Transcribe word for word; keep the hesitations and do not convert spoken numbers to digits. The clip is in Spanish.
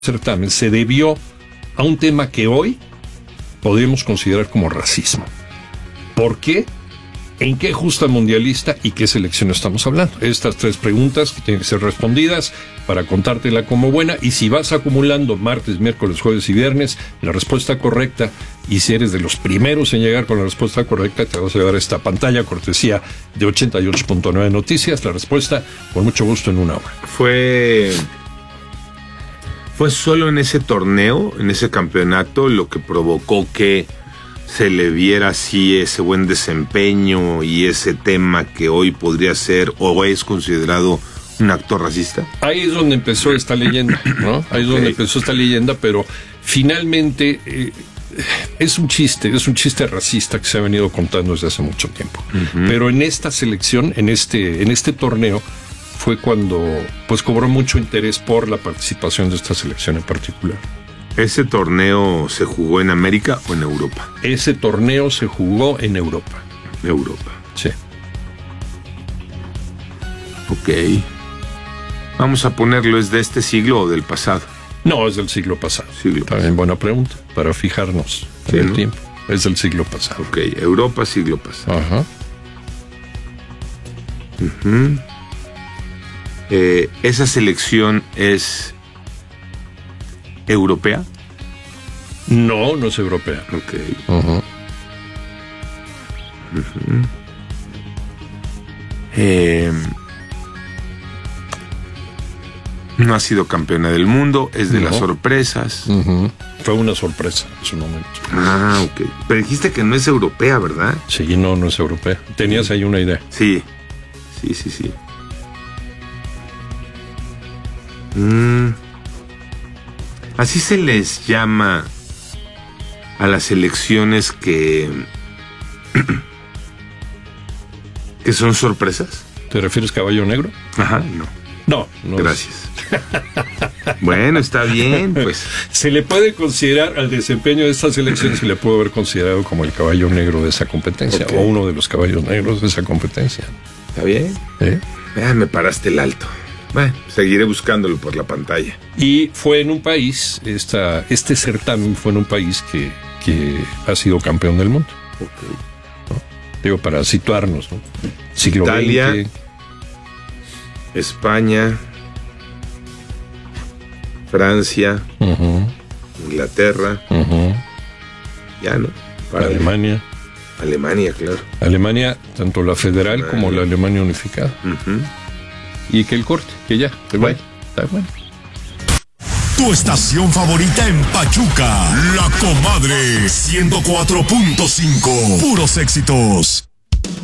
certamen se debió a un tema que hoy podríamos considerar como racismo. ¿Por qué? ¿En qué justa mundialista y qué selección estamos hablando? Estas tres preguntas que tienen que ser respondidas para contártela como buena, y si vas acumulando martes, miércoles, jueves y viernes la respuesta correcta, y si eres de los primeros en llegar con la respuesta correcta, te vas a llevar esta pantalla cortesía de ochenta y ocho punto nueve Noticias. La respuesta, con mucho gusto, en una hora. Fue... Fue solo en ese torneo, en ese campeonato, lo que provocó que se le viera así ese buen desempeño y ese tema que hoy podría ser o es considerado un acto racista. Ahí es donde empezó esta leyenda, ¿no? Ahí es donde okay. empezó esta leyenda, pero finalmente eh, es un chiste, es un chiste racista que se ha venido contando desde hace mucho tiempo. Uh-huh. Pero en esta selección, en este, en este torneo, fue cuando pues cobró mucho interés por la participación de esta selección en particular. ¿Ese torneo se jugó en América o en Europa? Ese torneo se jugó en Europa. Europa. Sí. Ok. Vamos a ponerlo, ¿es de este siglo o del pasado? No, es del siglo pasado. Siglo También pasado. Buena pregunta, para fijarnos en sí, el ¿no? tiempo. Es del siglo pasado. Ok, Europa, siglo pasado. Ajá. Uh-huh. Eh, ¿Esa selección es europea? No, no es europea. Ok. Uh-huh. Uh-huh. Eh, no ha sido campeona del mundo, es de no. las sorpresas. Uh-huh. Fue una sorpresa en su momento. Ah, ok. Pero dijiste que no es europea, ¿verdad? Sí, no, no es europea. Tenías ahí una idea. Sí, sí, sí, sí. Mm. Así se les llama a las selecciones que que son sorpresas. ¿Te refieres caballo negro? Ajá, no. No, no. Gracias. Bueno, está bien, pues. Se le puede considerar al desempeño de esta selección, se le puede haber considerado como el caballo negro de esa competencia, okay. o uno de los caballos negros de esa competencia. ¿Está bien? ¿Eh? Ah, me paraste el alto. Bueno, seguiré buscándolo por la pantalla. Y fue en un país, esta, este certamen fue en un país que, que ha sido campeón del mundo. Okay. ¿No? Digo, para situarnos, ¿no? Siglo Italia, veinte. España, Francia, uh-huh. Inglaterra, uh-huh. ya, ¿no? Para Alemania. Alemania, claro. Alemania, tanto la federal Alemania. como la Alemania unificada. Uh-huh. Y que el corte, que ya, está bueno. Está bueno. Tu estación favorita en Pachuca, La Comadre, ciento cuatro punto cinco. Puros éxitos.